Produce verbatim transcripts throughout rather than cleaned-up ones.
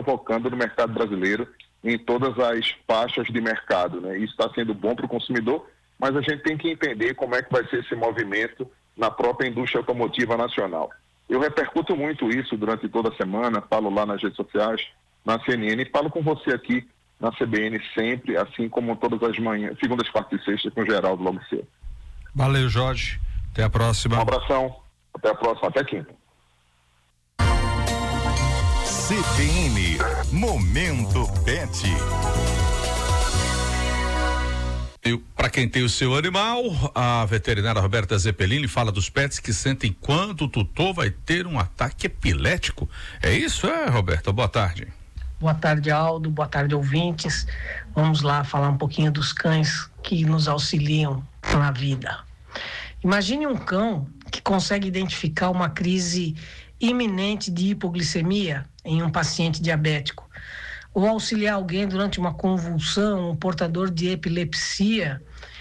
provocando no mercado brasileiro em todas as faixas de mercado, né? Isso está sendo bom para o consumidor, mas a gente tem que entender como é que vai ser esse movimento na própria indústria automotiva nacional. Eu repercuto muito isso durante toda a semana, falo lá nas redes sociais, na C N N, e falo com você aqui na C B N sempre, assim como todas as manhãs, segundas, quartas e sextas, com o Geraldo logo cedo. Valeu, Jorge. Até a próxima. Um abração. Até a próxima. Até quinta. C B N Momento Pet. Para quem tem o seu animal, a veterinária Roberta Zeppelini fala dos pets que sentem quando o tutor vai ter um ataque epilético. É isso, é, Roberta? Boa tarde. Boa tarde, Aldo. Boa tarde, ouvintes. Vamos lá falar um pouquinho dos cães que nos auxiliam na vida. Imagine um cão que consegue identificar uma crise iminente de hipoglicemia em um paciente diabético, ou auxiliar alguém durante uma convulsão, um portador de epilepsia,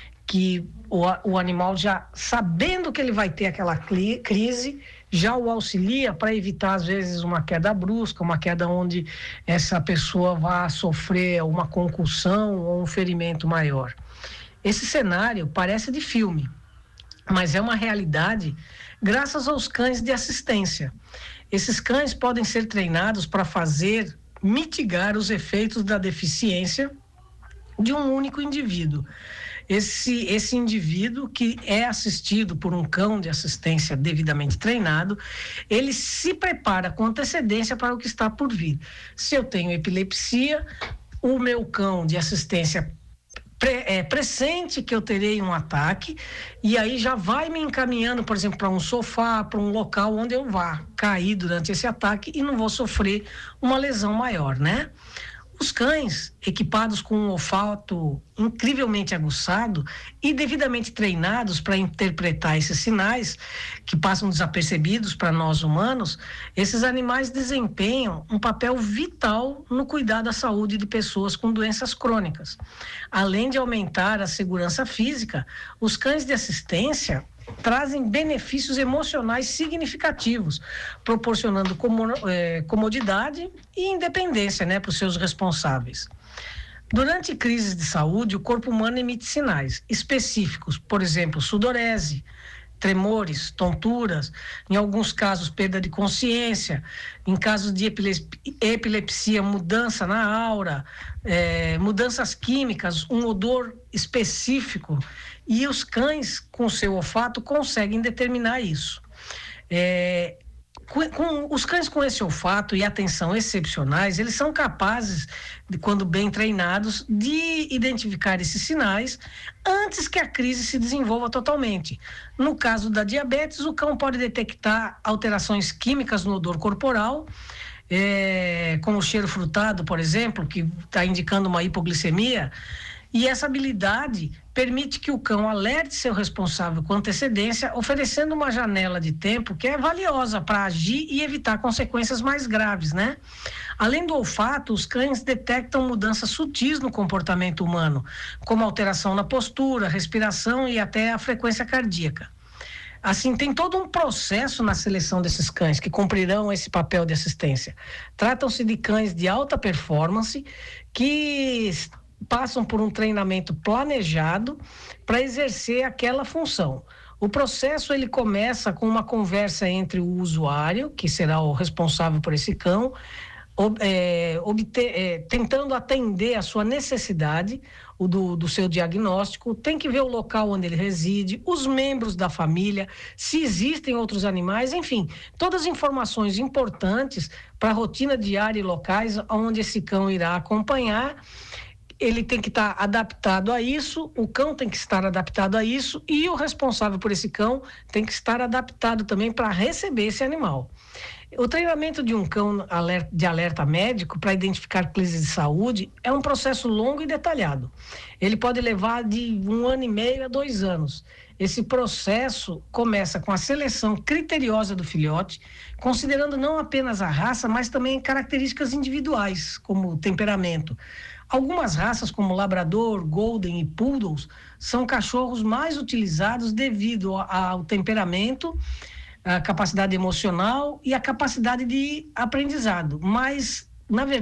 que o, o animal já sabendo que ele vai ter aquela cli, crise, já o auxilia para evitar às vezes uma queda brusca, uma queda onde essa pessoa vá sofrer uma concussão ou um ferimento maior. Esse cenário parece de filme, mas é uma realidade graças aos cães de assistência. Esses cães podem ser treinados para fazer mitigar os efeitos da deficiência de um único indivíduo. Esse, esse indivíduo que é assistido por um cão de assistência devidamente treinado, ele se prepara com antecedência para o que está por vir. Se eu tenho epilepsia, o meu cão de assistência Pre, é, pressente que eu terei um ataque, e aí já vai me encaminhando, por exemplo, para um sofá, para um local onde eu vá cair durante esse ataque e não vou sofrer uma lesão maior, né? Os cães equipados com um olfato incrivelmente aguçado e devidamente treinados para interpretar esses sinais que passam desapercebidos para nós humanos, esses animais desempenham um papel vital no cuidado da saúde de pessoas com doenças crônicas. Além de aumentar a segurança física, os cães de assistência trazem benefícios emocionais significativos, proporcionando comodidade e independência, né, para os seus responsáveis. Durante crises de saúde, o corpo humano emite sinais específicos, por exemplo, sudorese, tremores, tonturas, em alguns casos perda de consciência, em casos de epilepsia, mudança na aura, é, mudanças químicas, um odor específico, e os cães com seu olfato conseguem determinar isso. É, com, com, os cães com esse olfato e atenção excepcionais, eles são capazes, de, quando bem treinados, de identificar esses sinais antes que a crise se desenvolva totalmente. No caso da diabetes, o cão pode detectar alterações químicas no odor corporal, é, como o cheiro frutado, por exemplo, que está indicando uma hipoglicemia, e essa habilidade permite que o cão alerte seu responsável com antecedência, oferecendo uma janela de tempo que é valiosa para agir e evitar consequências mais graves, né? Além do olfato, os cães detectam mudanças sutis no comportamento humano, como alteração na postura, respiração e até a frequência cardíaca. Assim, tem todo um processo na seleção desses cães que cumprirão esse papel de assistência. Tratam-se de cães de alta performance que passam por um treinamento planejado para exercer aquela função. O processo ele começa com uma conversa entre o usuário, que será o responsável por esse cão, ob, é, obter, é, tentando atender a sua necessidade, o do, do seu diagnóstico, tem que ver o local onde ele reside, os membros da família, se existem outros animais, enfim, todas as informações importantes para a rotina diária e locais onde esse cão irá acompanhar. Ele tem que estar adaptado a isso, o cão tem que estar adaptado a isso e o responsável por esse cão tem que estar adaptado também para receber esse animal. O treinamento de um cão de alerta médico para identificar crises de saúde é um processo longo e detalhado. Ele pode levar de um ano e meio a dois anos. Esse processo começa com a seleção criteriosa do filhote, considerando não apenas a raça, mas também características individuais, como temperamento. Algumas raças, como Labrador, Golden e Poodles, são cachorros mais utilizados devido ao temperamento, a capacidade emocional e a capacidade de aprendizado. Mas, na verdade,